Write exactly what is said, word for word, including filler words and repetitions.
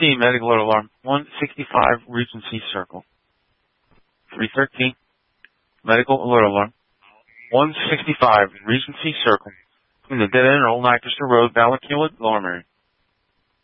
fifteen, medical alert alarm. one sixty-five, Regency Circle. three thirteen, medical alert alarm. one sixty-five, Regency Circle. Between the dead end and Old Lancaster Road, Ballacula, Lower Merion.